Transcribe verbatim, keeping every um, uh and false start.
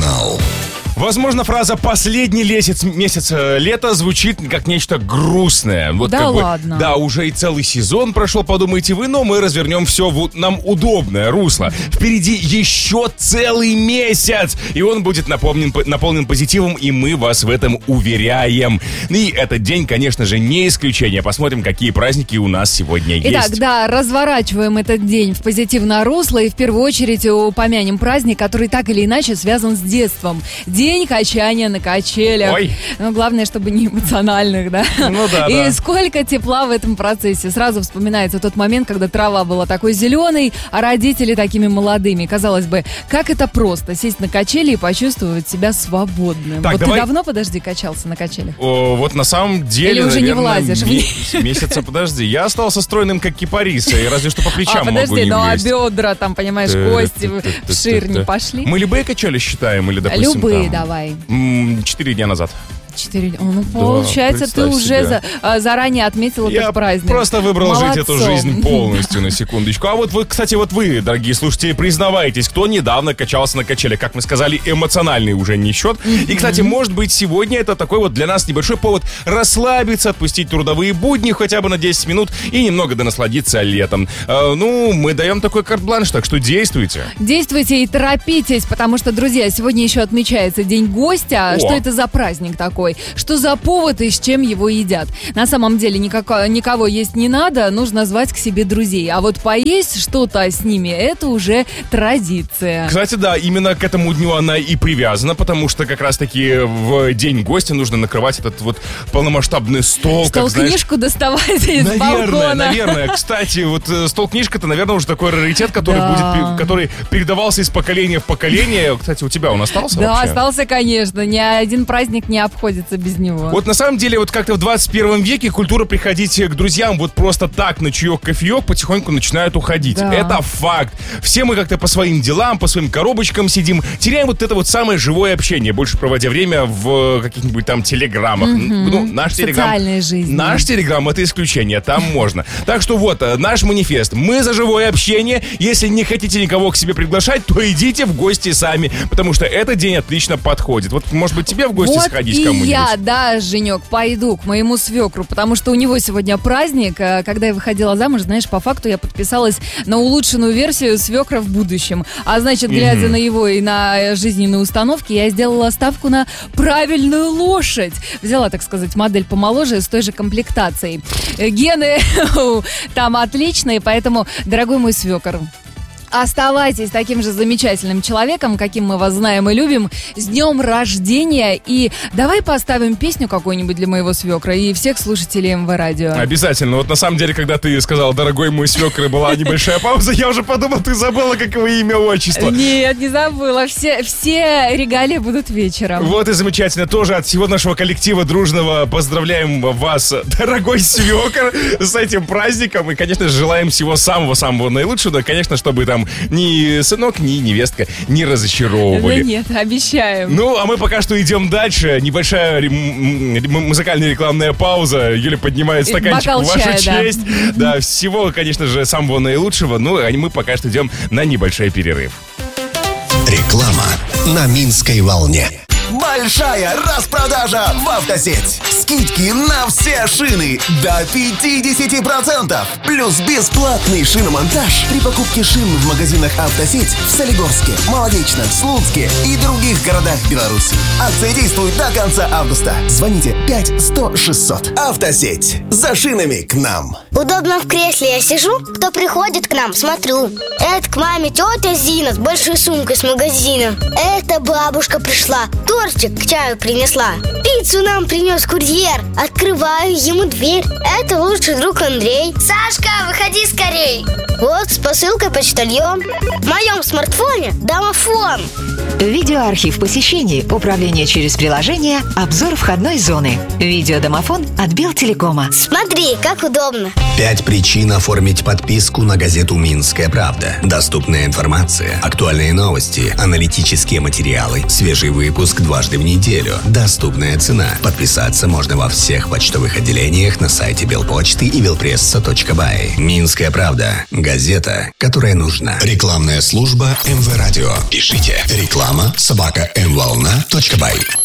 Финал. Возможно, фраза «последний месяц, месяц лета» звучит как нечто грустное. Вот да как ладно? Бы, да, уже и целый сезон прошел, подумайте вы, но мы развернем все в нам удобное русло. Впереди еще целый месяц, и он будет наполнен, наполнен позитивом, и мы вас в этом уверяем. И этот день, конечно же, не исключение. Посмотрим, какие праздники у нас сегодня есть. Итак, да, разворачиваем этот день в позитивное русло, и в первую очередь упомянем праздник, который так или иначе связан с детством. День качания на качелях. Ой. Но главное, чтобы не эмоциональных, да? Ну да, И да. сколько тепла в этом процессе. Сразу вспоминается тот момент, когда трава была такой зеленой, а родители такими молодыми. Казалось бы, как это просто сесть на качели и почувствовать себя свободным. Так, вот давай... ты давно, подожди, качался на качелях? О, вот на самом деле, Или уже наверное, не влазишь в них? месяца, подожди. Я остался стройным, как кипариса, и разве что по плечам А, могу подожди, не ну а влезть. бедра там, понимаешь, кости вширь не пошли? Мы любые качели считаем или, допустим, Любые там, давай. м, четыре дня назад. Четыре. Ну, получается, ты представь уже себе. за, а, заранее отметил Я этот праздник. просто выбрал Молодцом. жить эту жизнь полностью, на секундочку. А вот вы, кстати, вот вы, дорогие слушатели, признавайтесь, кто недавно качался на качелях. Как мы сказали, эмоциональный уже не счет. Mm-hmm. И, кстати, может быть, сегодня это такой вот для нас небольшой повод расслабиться, отпустить трудовые будни хотя бы на десять минут и немного донасладиться летом. Э, ну, мы даем такой карт-бланш, так что действуйте. Действуйте и торопитесь, потому что, друзья, сегодня еще отмечается День гостя. О. Что это за праздник такой? Что за повод и с чем его едят? На самом деле никако, никого есть не надо, нужно звать к себе друзей. А вот поесть что-то с ними, это уже традиция. Кстати, да, именно к этому дню она и привязана, потому что как раз-таки в день гостя нужно накрывать этот вот полномасштабный стол. Стол, как, знаешь, книжку доставать из наверное, балкона. Наверное, кстати, вот э, стол-книжка-то, наверное, уже такой раритет, который Да. будет, который передавался из поколения в поколение. Кстати, у тебя он остался Да, вообще? остался, конечно. Ни один праздник не обходится без него. Вот на самом деле, вот как-то в двадцать первом веке культура приходить к друзьям вот просто так на чаек, кофеек потихоньку начинает уходить. Да. Это факт. Все мы как-то по своим делам, по своим коробочкам сидим, теряем вот это вот самое живое общение, больше проводя время в каких-нибудь там телеграммах. Мгм. Ну, наш телеграм... Социальной жизни. Наш телеграм — это исключение, там можно. Так что вот, э, наш манифест. Мы за живое общение. Если не хотите никого к себе приглашать, то идите в гости сами, потому что этот день отлично подходит. Вот, может быть, тебе в гости вот сходить и кому-нибудь? я, да, Женек, пойду к моему свекру, потому что у него сегодня праздник. Когда я выходила замуж, знаешь, по факту я подписалась на улучшенную версию свекра в будущем. А значит, глядя Мгм. на его и на жизненные установки, я сделала ставку на правильную лошадь. Взяла, так сказать, модель помоложе с той же комплектацией. Э, Гены там отличные, поэтому, дорогой мой свекр, оставайтесь таким же замечательным человеком, каким мы вас знаем и любим. С днем рождения. И давай поставим песню какую-нибудь для моего свекра и всех слушателей эм вэ радио. Обязательно. Вот на самом деле, когда ты сказал «дорогой мой свекр», и была небольшая пауза, я уже подумал, ты забыла, как его имя, отчество. Нет, не забыла. Все, все регалии будут вечером. Вот и замечательно. Тоже от всего нашего коллектива дружного поздравляем вас, дорогой свекр, с этим праздником. И, конечно же, желаем всего самого-самого наилучшего. Конечно, чтобы там ни сынок, ни невестка не разочаровывали. Да нет, обещаем. Ну, а мы пока что идем дальше. Небольшая рем- м- музыкальная рекламная пауза. Юля поднимает стаканчик Бокал в вашу чая, да. честь. Да, всего, конечно же, самого наилучшего. Ну, а мы пока что идем на небольшой перерыв. Реклама на Минской волне. Большая распродажа в «Автосеть». Скидки на все шины до пятьдесят процентов. Плюс бесплатный шиномонтаж при покупке шин в магазинах «Автосеть» в Солигорске, Молодечном, Слуцке и других городах Беларуси. Акция действует до конца августа. Звоните пять сто шестьсот. «Автосеть». За шинами к нам. Удобно в кресле я сижу, кто приходит к нам, смотрю. Это к маме тетя Зина с большой сумкой с магазина. Это бабушка пришла, тортик к чаю принесла. Пиццу нам принес курьер. Открываю ему дверь. Это лучший друг Андрей. Сашка, выходи скорей. Вот с посылкой почтальон. В моем смартфоне домофон. Видеоархив посещений, управление через приложение, обзор входной зоны. Видеодомофон от Белтелекома. Смотри, как удобно. Пять причин оформить подписку на газету «Минская правда». Доступная информация, актуальные новости, аналитические материалы, свежий выпуск дважды в неделю. Доступная цена. Подписаться можно во всех почтовых отделениях на сайте Белпочты и белпресса точка бай. «Минская правда». Газета, которая нужна. Рекламная служба эм вэ Радио. Пишите реклама собака эм волна точка бай.